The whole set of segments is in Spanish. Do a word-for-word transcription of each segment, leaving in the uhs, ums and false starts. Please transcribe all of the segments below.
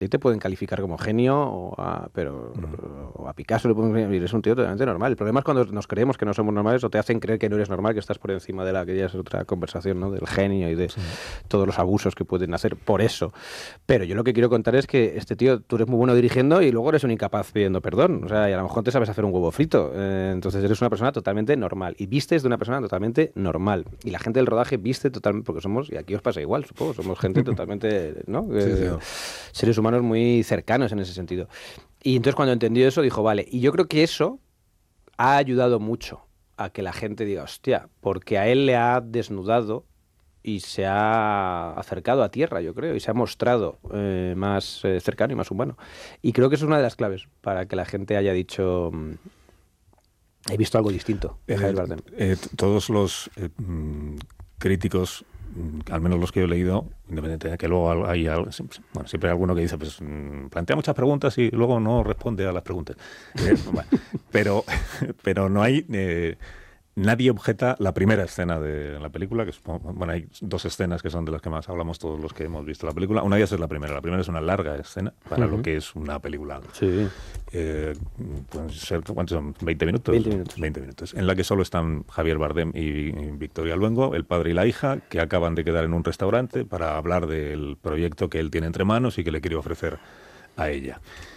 Y te pueden calificar como genio, o a, pero uh-huh. o a Picasso le pueden decir, eres un tío totalmente normal. El problema es cuando nos creemos que no somos normales o te hacen creer que no eres normal, que estás por encima de la que ya es otra conversación, ¿no? Del genio y de sí. todos los abusos que pueden hacer por eso. Pero yo lo que quiero contar es que este tío, tú eres muy bueno dirigiendo y luego eres un incapaz pidiendo perdón. O sea, y a lo mejor te sabes hacer un huevo frito. Eh, entonces eres una persona totalmente normal y vistes de una persona totalmente normal. Y la gente del rodaje viste totalmente, porque somos, y aquí os pasa igual, supongo, somos gente totalmente, ¿no? Sí, sí. Eh, seres humanos muy cercanos en ese sentido. Y entonces cuando entendió eso dijo, vale, y yo creo que eso ha ayudado mucho a que la gente diga, hostia, porque a él le ha desnudado y se ha acercado a tierra, yo creo, y se ha mostrado eh, más eh, cercano y más humano. Y creo que eso es una de las claves para que la gente haya dicho, mmm, he visto algo distinto de Javier Bardem. Eh, eh, todos los eh, críticos, al menos los que yo he leído, independientemente de que luego hay, bueno, siempre hay alguno que dice, pues plantea muchas preguntas y luego no responde a las preguntas. Eh, bueno, pero, pero no hay... Eh, nadie objeta la primera escena de la película, que es, bueno, hay dos escenas que son de las que más hablamos todos los que hemos visto la película. Una de ellas es la primera. La primera es una larga escena para uh-huh. lo que es una película. Sí. Eh, pueden ser, ¿cuántos son? ¿veinte minutos? veinte minutos. veinte minutos. En la que solo están Javier Bardem y, y Victoria Luengo, el padre y la hija, que acaban de quedar en un restaurante para hablar del proyecto que él tiene entre manos y que le quiere ofrecer a ella.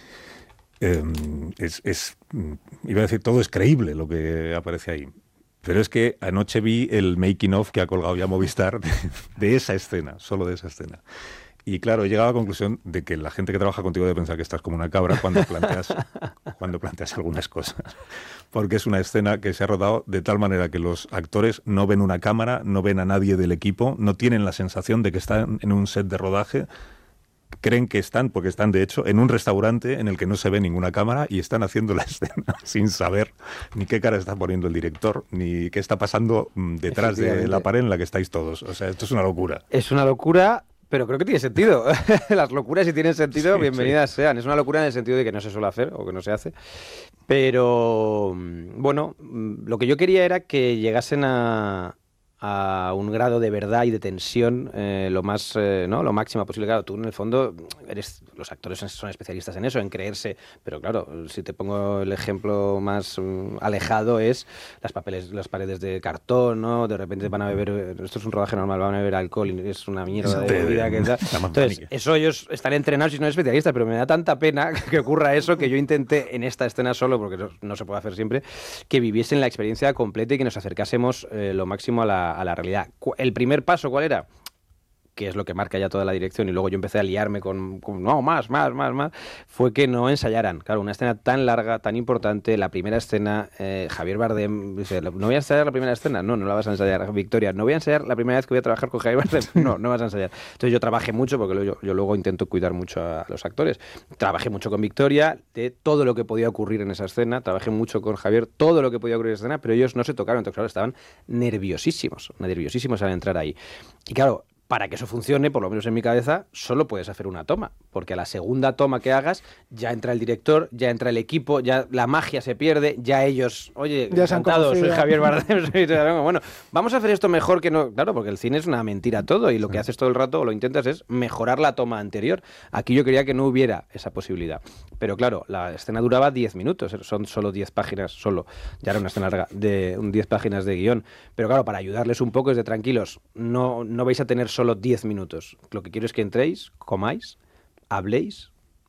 Eh, es, es, iba a decir, todo es creíble lo que aparece ahí. Pero es que anoche vi el making of que ha colgado ya Movistar de, de esa escena, solo de esa escena. Y claro, he llegado a la conclusión de que la gente que trabaja contigo debe pensar que estás como una cabra cuando planteas, cuando planteas algunas cosas. Porque es una escena que se ha rodado de tal manera que los actores no ven una cámara, no ven a nadie del equipo, no tienen la sensación de que están en un set de rodaje. Creen que están, porque están de hecho, en un restaurante en el que no se ve ninguna cámara y están haciendo la escena sin saber ni qué cara está poniendo el director, ni qué está pasando detrás de la pared en la que estáis todos. O sea, esto es una locura. Es una locura, pero creo que tiene sentido. Las locuras, si tienen sentido, sí, bienvenidas sí. sean. Es una locura en el sentido de que no se suele hacer o que no se hace. Pero, bueno, lo que yo quería era que llegasen a... a un grado de verdad y de tensión eh, lo más eh, no lo máximo posible. Claro, tú en el fondo eres, los actores son especialistas en eso, en creerse, pero claro, si te pongo el ejemplo más um, alejado es las papeles, las paredes de cartón, ¿no? De repente van a beber, esto es un rodaje normal, van a beber alcohol y es una mierda de bebida que tal. Entonces, eso ellos están entrenados y no son especialistas, pero me da tanta pena que ocurra eso que yo intenté en esta escena solo, porque no, no se puede hacer siempre, que viviesen la experiencia completa y que nos acercásemos eh, lo máximo a la a la realidad. El primer paso, ¿cuál era? Que es lo que marca ya toda la dirección, y luego yo empecé a liarme con, con no, más, más, más, más, fue que no ensayaran. Claro, una escena tan larga, tan importante, la primera escena, eh, Javier Bardem dice, ¿no voy a ensayar la primera escena? No, no la vas a ensayar. Victoria, ¿no voy a ensayar la primera vez que voy a trabajar con Javier Bardem? No, no vas a ensayar. Entonces yo trabajé mucho, porque yo, yo luego intento cuidar mucho a los actores. Trabajé mucho con Victoria, de todo lo que podía ocurrir en esa escena, trabajé mucho con Javier, todo lo que podía ocurrir en esa escena, pero ellos no se tocaron, entonces claro, estaban nerviosísimos, nerviosísimos al entrar ahí. Y claro, para que eso funcione, por lo menos en mi cabeza, solo puedes hacer una toma, porque a la segunda toma que hagas ya entra el director, ya entra el equipo, ya la magia se pierde, ya ellos, oye, ya encantado, soy Javier Bardem, soy... bueno, vamos a hacer esto mejor que no, claro, porque el cine es una mentira todo y lo que haces todo el rato o lo intentas es mejorar la toma anterior. Aquí yo quería que no hubiera esa posibilidad, pero claro, la escena duraba diez minutos, son solo diez páginas, solo, ya era una escena larga, de diez páginas de guión, pero claro, para ayudarles un poco es de tranquilos, no, no vais a tener solo diez minutos. Lo que quiero es que entréis, comáis, habléis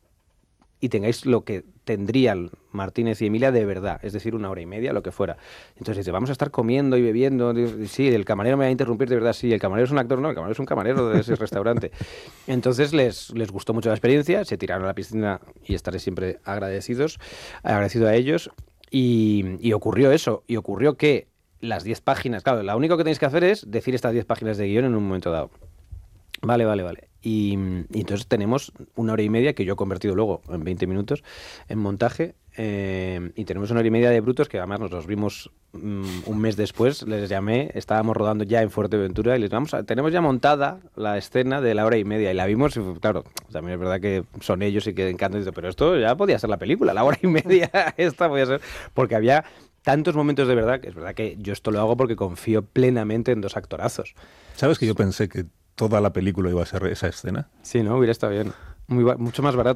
y tengáis lo que tendrían Martínez y Emilia de verdad, es decir, una hora y media, lo que fuera. Entonces dice, vamos a estar comiendo y bebiendo, sí, el camarero me va a interrumpir de verdad, sí, el camarero es un actor, no, el camarero es un camarero de ese restaurante. Entonces les, les gustó mucho la experiencia, se tiraron a la piscina y estaré siempre agradecidos, agradecido a ellos, y, y ocurrió eso, y ocurrió que las diez páginas, claro, lo único que tenéis que hacer es decir estas diez páginas de guión en un momento dado. Vale, vale, vale. Y, y entonces tenemos una hora y media que yo he convertido luego en veinte minutos en montaje, eh, y tenemos una hora y media de brutos que además nos los vimos um, un mes después, les llamé, estábamos rodando ya en Fuerteventura y les vamos a, tenemos ya montada la escena de la hora y media y la vimos y claro, también es verdad que son ellos y que encantan, pero esto ya podía ser la película, la hora y media esta podía ser, porque había tantos momentos de verdad, que es verdad que yo esto lo hago porque confío plenamente en dos actorazos. ¿Sabes que yo pensé que toda la película iba a ser esa escena? Sí, ¿no? Hubiera estado bien. Muy, mucho más barato.